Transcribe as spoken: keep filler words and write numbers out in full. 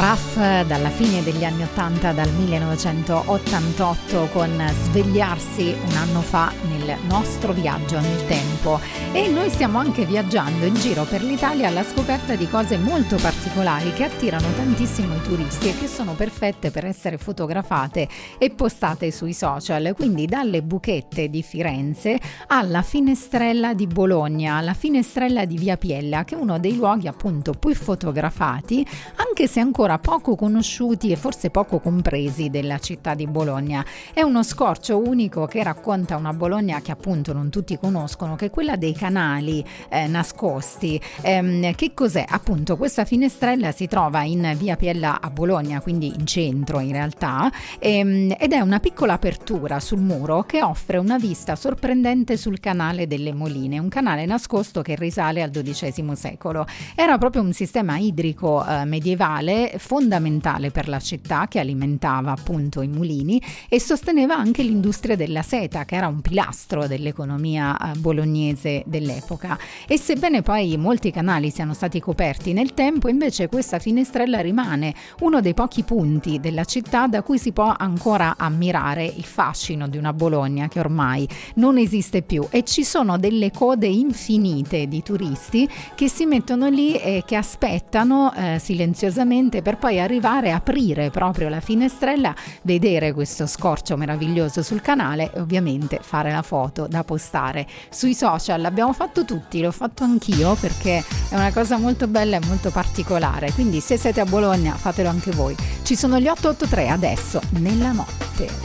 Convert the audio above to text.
Raf dalla fine degli anni ottanta, dal millenovecentottantotto, con Svegliarsi un anno fa nel nostro viaggio nel tempo. E noi stiamo anche viaggiando in giro per l'Italia alla scoperta di cose molto particolari che attirano tantissimo i turisti e che sono perfette per essere fotografate e postate sui social. Quindi dalle buchette di Firenze alla finestrella di Bologna, alla finestrella di Via Piella, che è uno dei luoghi appunto più fotografati, anche se ancora poco conosciuti e forse poco compresi della città di Bologna. È uno scorcio unico che racconta una Bologna che appunto non tutti conoscono, che è quella dei canali eh, nascosti. Ehm, che cos'è? Appunto, questa finestrella si trova in Via Piella a Bologna, quindi in centro in realtà, ehm, ed è una piccola apertura sul muro che offre una vista sorprendente sul canale delle Moline, un canale nascosto che risale al dodicesimo secolo. Era proprio un sistema idrico eh, medievale fondamentale per la città, che alimentava appunto i mulini e sosteneva anche l'industria della seta, che era un pilastro dell'economia eh, bolognese dell'epoca. E sebbene poi molti canali siano stati coperti nel tempo, invece questa finestrella rimane uno dei pochi punti della città da cui si può ancora ammirare il fascino di una Bologna che ormai non esiste più, e ci sono delle code infinite di turisti che si mettono lì e che aspettano eh, silenziosamente per poi arrivare a aprire proprio la finestrella, vedere questo scorcio meraviglioso sul canale e ovviamente fare la foto da postare sui social. L'abbiamo fatto tutti, l'ho fatto anch'io perché è una cosa molto bella e molto particolare, quindi se siete a Bologna fatelo anche voi. Ci sono gli otto otto tre adesso nella notte.